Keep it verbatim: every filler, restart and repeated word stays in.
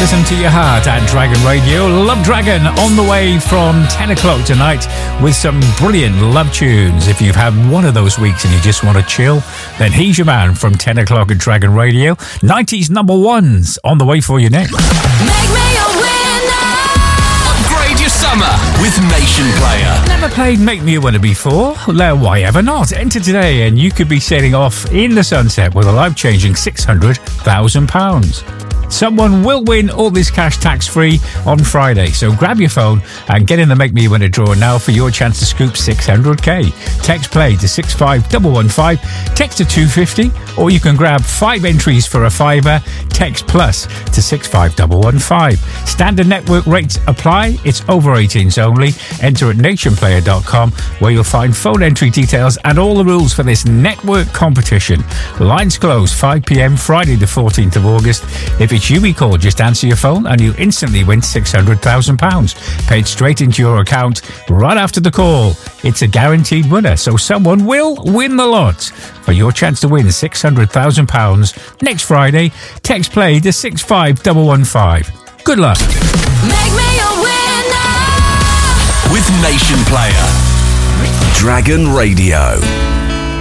Listen to your heart at Dragon Radio. Love Dragon on the way from ten o'clock tonight with some brilliant love tunes. If you've had one of those weeks and you just want to chill, then he's your man from ten o'clock at Dragon Radio. nineties number ones on the way for you next. Make me a winner. Upgrade your summer with Nation Player. Never played Make Me a Winner before? Well, why ever not? Enter today and you could be sailing off in the sunset with a life-changing six hundred thousand pounds. Someone will win all this cash tax-free on Friday. So grab your phone and get in the Make Me a Winner draw now for your chance to scoop six hundred k. Text play to six five one one five, text to two fifty, or you can grab five entries for a fiver, text plus to six five one one five. Standard network rates apply. It's over eighteens only. Enter at nation player dot com where you'll find phone entry details and all the rules for this network competition. Lines close five p.m. Friday the fourteenth of August. If it's you we call, just answer your phone and you'll instantly win six hundred thousand pounds paid straight into your account right after the call. It's a guaranteed winner, so someone will win the lot. For your chance to win six hundred thousand pounds next Friday, text play to six five one one five. Good luck. Make me a winner. With Nation Player. Dragon Radio.